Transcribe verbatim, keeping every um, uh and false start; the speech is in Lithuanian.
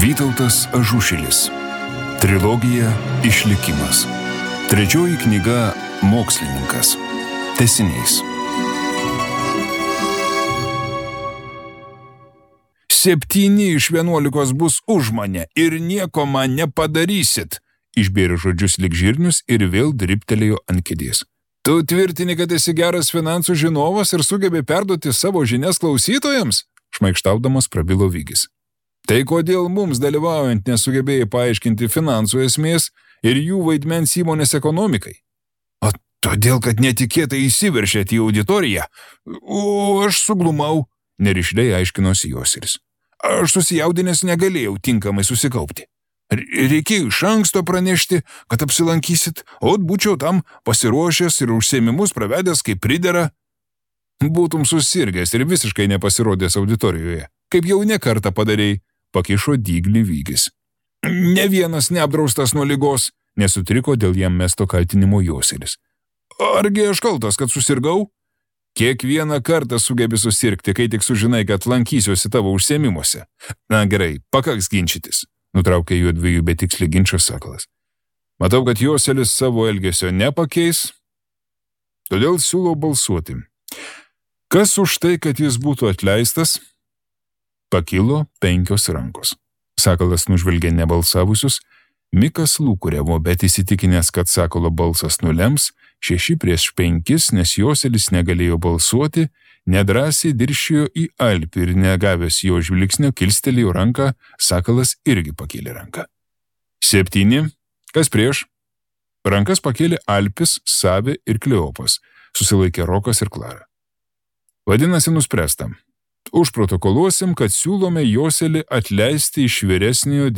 Vytautas Ažušilis. Trilogija Išlikimas. Trečioji knyga Mokslininkas. Tęsinys. Septyni iš vienuolikos bus už mane ir nieko man nepadarysit, išbėrė žodžius lyg žirnius ir vėl dribtelėjo ant kėdės. Tu tvirtini, kad esi geras finansų žinovas ir sugebi perduoti savo žinias klausytojams? Šmaikštaudamas prabilo Vygis. Tai kodėl mums dalyvaujant nesugebėjai paaiškinti finansų esmės ir jų vaidmens įmonės ekonomikai? O todėl, kad netikėtai įsiveršėt į auditoriją, o aš suglumau, nerišliai aiškinosi Joselis. Aš susijaudinęs negalėjau tinkamai susikaupti. Reikėjo iš anksto pranešti, kad apsilankysit, o būčiau tam pasiruošęs ir užsiėmimus pravedęs kaip pridera. Būtum susirgęs ir visiškai nepasirodęs auditorijoje, kaip jau ne kartą padarei, pakišo dyglį Vygis. Ne vienas neapdraustas nuo ligos, nesutriko dėl jam mesto kaltinimo Joselis. Argi aš kaltas, kad susirgau? Kiekvieną kartą sugebi susirgti, kai tik sužinai, kad lankysiuosi tavo užsiėmimuose. Na gerai, pakaks ginčytis, nutraukė jų dviejų betikslį ginčą Sakalas. Matau, kad Joselis savo elgesio nepakeis, todėl siūlau balsuoti. Kas už tai, kad jis būtų atleistas? Pakilo penkios rankos. Sakalas nužvelgė nebalsavusius, Mikas lūkuriavo, bet įsitikinęs, kad Sakalo balsas nulems, šeši prieš penkis, nes Joselis negalėjo balsuoti, nedrąsiai diršijo į Alpį ir negavęs jo žvilgsnio kilstelėjo ranką, Sakalas irgi pakėlė ranką. Septyni, kas prieš? Rankas pakėlė Alpis, Savė ir Kleopas, susilaikė Rokas ir Klara. Vadinasi, nuspręsta. Užprotokoluosim, kad siūlome Joselį atleisti iš vyresniojo